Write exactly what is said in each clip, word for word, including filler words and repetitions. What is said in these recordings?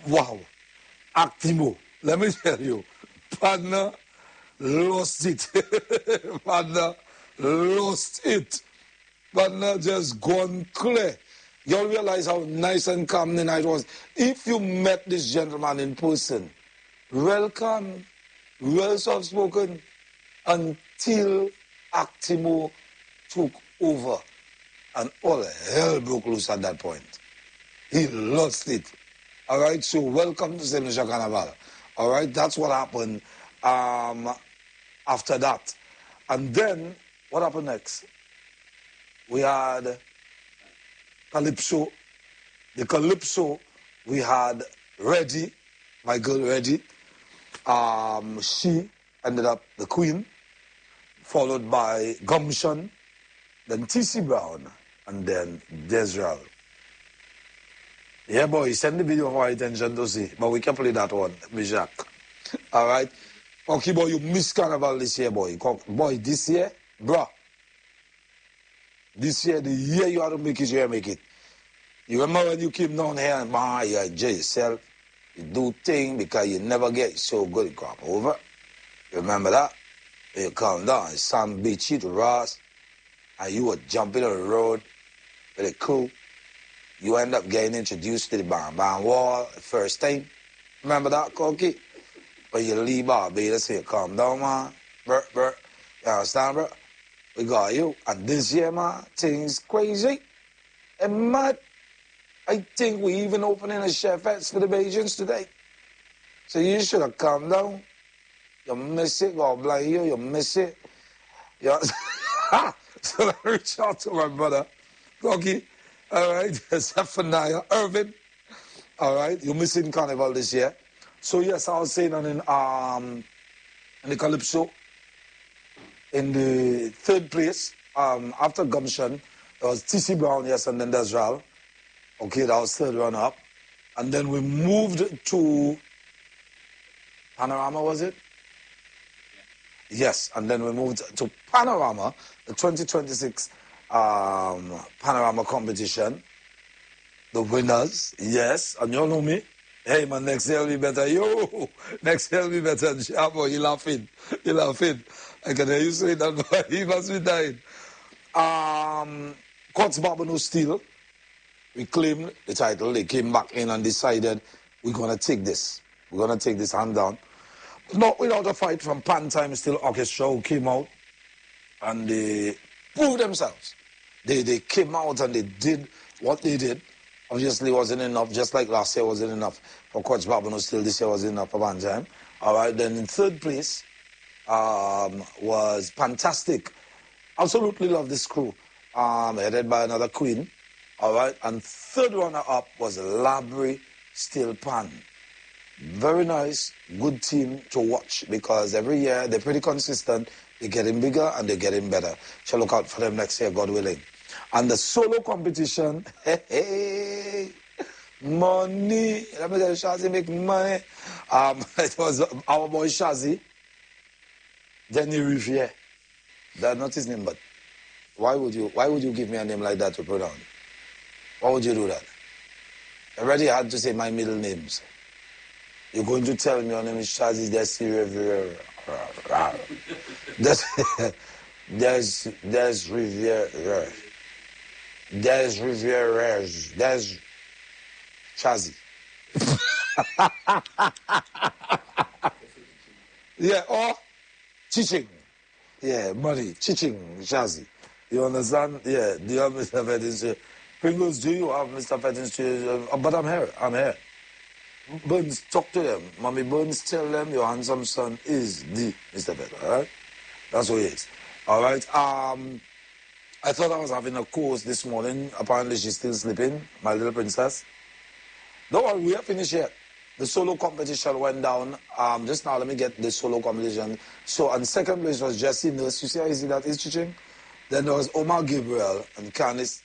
Wow. Actimo. Let me tell you. Partner lost it. Partner lost it. Partner just gone clear. You'll realize how nice and calm the night was. If you met this gentleman in person, well calm, well soft-spoken, until Actimo took over. And all hell broke loose at that point. He lost it. All right, so welcome to Saint Lucia Carnival. All right, that's what happened um, after that. And then, what happened next? We had Calypso. The Calypso, we had Reggie, my girl Reggie. Um, she ended up the queen, followed by Gumption, then T C Brown, and then Desral. Yeah, boy, send the video for our attention to see, but we can play that one, Mijak. All right? Okay, boy, you missed Carnival this year, boy. Boy, this year, bruh. This year, the year you have to make it, you have to make it. You remember when you came down here and, man, you enjoy yourself. You do things because you never get so good at crop over. You remember that? You come down, Sam Beach, to Ross, and you were jumping on the road with a crew. You end up getting introduced to the Bam Bam Wall the first time. Remember that, Cokie? But you leave Barbados, say, calm down, man. Bert, Bert. You understand, bro? We got you. And this year, man, things crazy. And mad. I think we even opening a chefettes for the Bajans today. So you should have calmed down. You miss it, God bless you, you miss it. You so I reach out to my brother, Cokie. All right, Zephaniah, Irvin. All right, you're missing Carnival this year. So yes, I was saying on in um in the Calypso, in the third place, um after Gumption, there was T C Brown, yes, and then Desral. Okay, that was third run up. And then we moved to Panorama, was it? Yes, and then we moved to Panorama, the twenty twenty-six um, Panorama competition. The winners, yes, and you know me. Hey, man, next year will be better. Yo, next year will be better. Boy, you laughing. You laughing. I can hear you say that, boy. He must be dying. Um, Courts Barbano Steel. We claimed the title. They came back in and decided we're going to take this. We're going to take this hand down. Not without a fight from Pan Time Steel Orchestra, who came out and they proved themselves. They they came out and they did what they did. Obviously, it wasn't enough, just like last year wasn't enough for Coach Barbano Steel. This year wasn't enough for Pan Time. All right, then in third place um, was Fantastic. Absolutely love this crew, um, headed by another queen. All right, and third runner up was Labry Steel Pan. Very nice, good team to watch because every year they're pretty consistent. They're getting bigger and they're getting better. Shall look out for them next year, God willing. And the solo competition, hey, hey, money. Let me tell you, Shazzy make money. Um, it was our boy Shazzy, Denny Riviere. That's not his name, but why would you? Why would you give me a name like that to pronounce? Why would you do that? I already had to say my middle names. You're going to tell me your name is Shazzy Desi Riviere. There's there's Riviere. There's Riviere. There's Shazzy. Yeah, or Chiching. Yeah, money. Chiching, Shazzy. You understand? Yeah, do you have Mister Feddings? Pringles, do you have Mister Feddings? Uh, but I'm here. I'm here. Burns, talk to them. Mommy Burns, tell them your handsome son is the Mister Feddings, all right? That's who he is. All right? Um, I thought I was having a course this morning. Apparently she's still sleeping, my little princess. Don't worry, we are finished yet. The solo competition went down. Um, just now, let me get the solo competition. So, on second place was Jesse Nurse. You see how easy that is, Chiching? Then there was Omar Gabriel and Candice.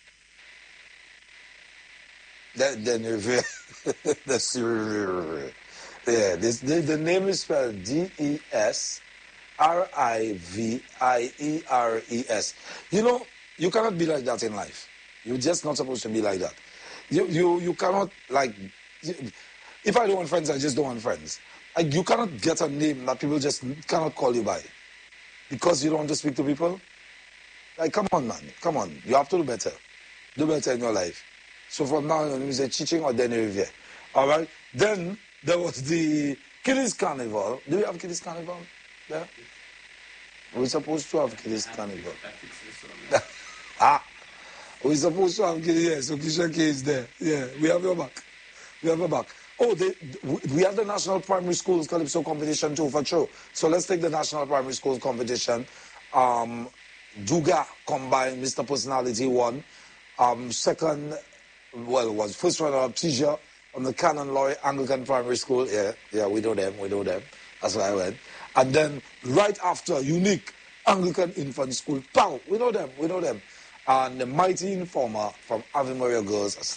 Then, then that's, yeah, this, the, the name is spelled D E S R I V I E R E S. You know, you cannot be like that in life. You're just not supposed to be like that. You you, you cannot, like... You, If I don't want friends, I just don't want friends. Like, you cannot get a name that people just cannot call you by because you don't want to speak to people. Like, come on, man. Come on. You have to do better. Do better in your life. So from now on, you say Chiching or Denny Riviere. All right? Then there was the Kiddies Carnival. Do we have Kiddies Carnival there? We're supposed to have Kiddies Carnival. ah, we're supposed to have Kiddies. Yeah, so Kisha K is there. Yeah, we have your back. We have your back. Oh, they, we have the National Primary Schools Calypso competition too, for sure. So let's take the National Primary Schools competition. Um, Duga combined, Mister Personality won. Um, second, well, was first runner-up Tija on the Canon Laurie Anglican Primary School. Yeah, yeah, we know them, we know them. That's why I went. And then right after, Unique Anglican Infant School. Pow, we know them, we know them. And the Mighty Informer from Ave Maria Girls.